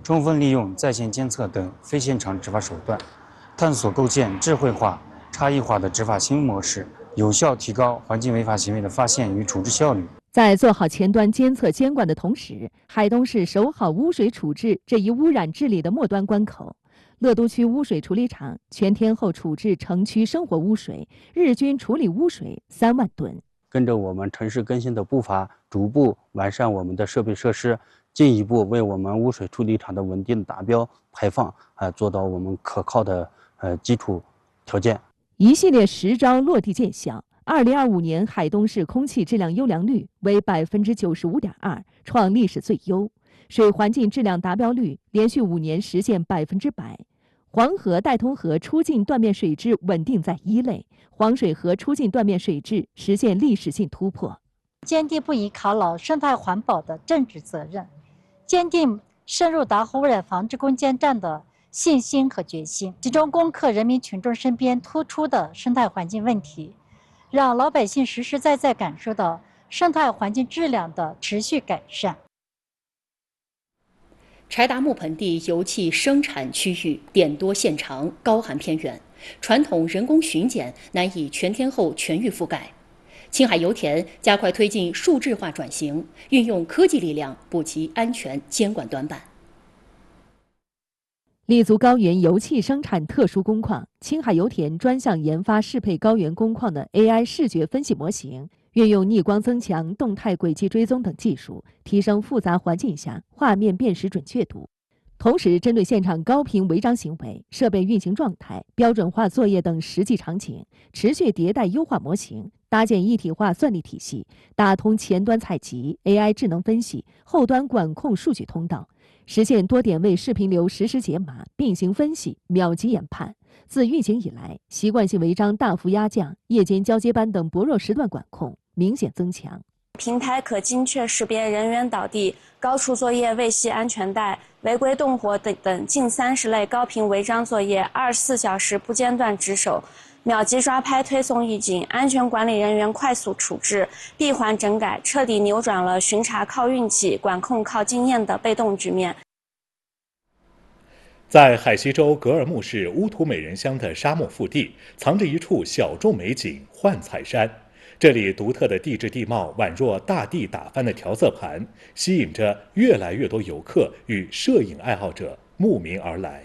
充分利用在线监测等非现场执法手段，探索构建智慧化、差异化的执法新模式，有效提高环境违法行为的发现与处置效率。 在做好前端监测监管的同时，海东市守好污水处置这一污染治理的末端关口。乐都区污水处理厂全天候处置城区生活污水，日均处理污水3万吨。 跟着我们城市更新的步伐，逐步完善我们的设备设施，进一步为我们污水处理厂的稳定达标排放做到我们可靠的基础条件。 一系列实招落地见效。2025年海东市空气质量优良率为95.2%，创历史最优。水环境质量达标率连续5年实现100%。黄河岱通河出境断面水质稳定在1类，黄水河出境断面水质实现历史性突破。 坚定不移考牢生态环保的政治责任，坚定深入打好污染防治攻坚战的信心和决心，集中攻克人民群众身边突出的生态环境问题，让老百姓实实在在感受到生态环境质量的持续改善。 柴达木盆地油气生产区域点多线长，高寒偏远，传统人工巡检难以全天候全域覆盖。青海油田加快推进数字化转型，运用科技力量补齐安全监管短板。 立足高原油气生产特殊工况，青海油田专项研发适配高原工况的 AI 视觉分析模型，运用逆光增强、动态轨迹追踪等技术，提升复杂环境下画面辨识准确度。同时，针对现场高频违章行为、设备运行状态、标准化作业等实际场景，持续迭代优化模型，搭建一体化算力体系，打通前端采集、AI 智能分析、后端管控数据通道，实现多点位视频流实时解码、并行分析、秒级研判。自运行以来，习惯性违章大幅压降，夜间交接班等薄弱时段管控明显增强。 平台可精确识别人员倒地、高处作业未系安全带、违规动火等近30类高频违章作业，24小时不间断值守，秒级抓拍推送预警，安全管理人员快速处置，闭环整改，彻底扭转了巡查靠运气、管控靠经验的被动局面。 在海西州格尔木市乌图美人乡的沙漠腹地，藏着一处小众美景——幻彩山。这里独特的地质地貌宛若大地打翻的调色盘，吸引着越来越多游客与摄影爱好者慕名而来。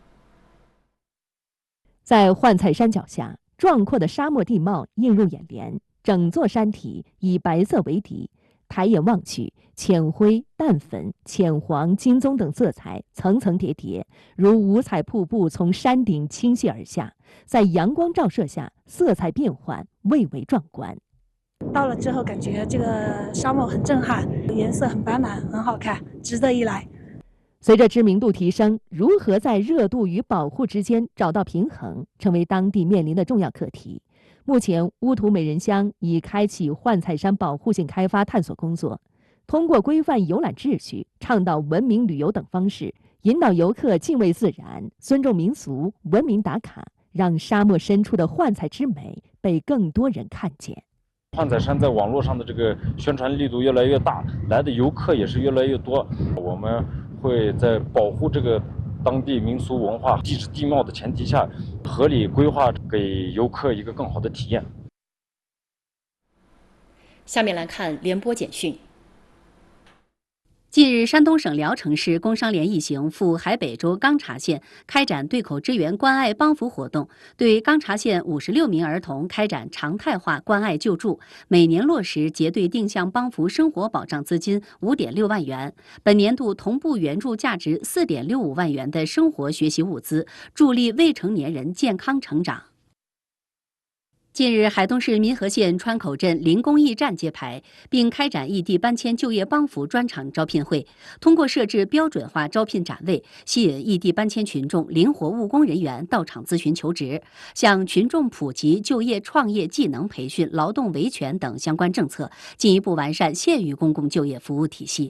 在幻彩山脚下，壮阔的沙漠地貌映入眼帘，整座山体以白色为底，抬眼望去，浅灰、淡粉、浅黄、金棕等色彩层层叠叠，如五彩瀑布从山顶倾泻而下，在阳光照射下，色彩变幻，蔚为壮观。 到了之后，感觉这个沙漠很震撼，颜色很斑斓，很好看，值得一来。 随着知名度提升，如何在热度与保护之间找到平衡，成为当地面临的重要课题。目前，乌图美人乡已开启幻彩山保护性开发探索工作，通过规范游览秩序、倡导文明旅游等方式，引导游客敬畏自然、尊重民俗、文明打卡，让沙漠深处的幻彩之美被更多人看见。 幻彩山在网络上的这个宣传力度越来越大，来的游客也是越来越多。我们会在保护这个当地民俗文化、地质地貌的前提下，合理规划，给游客一个更好的体验。 下面来看联播简讯。 近日，山东省聊城市工商联一行赴海北州钢察县开展对口支援关爱帮扶活动，对钢察县56名儿童开展常态化关爱救助，每年落实结对定向帮扶生活保障资金5.6万元。本年度同步援助价值4.65万元的生活学习物资，助力未成年人健康成长。近日，海东市民和县川口镇零公益站揭牌，并开展异地搬迁就业帮扶专场招聘会，通过设置标准化招聘展位，吸引异地搬迁群众灵活务工人员到场咨询求职，向群众普及就业创业技能培训、劳动维权等相关政策，进一步完善县域公共就业服务体系。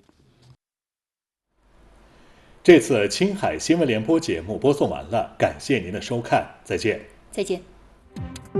这次青海新闻联播节目播送完了，感谢您的收看，再见。 再见。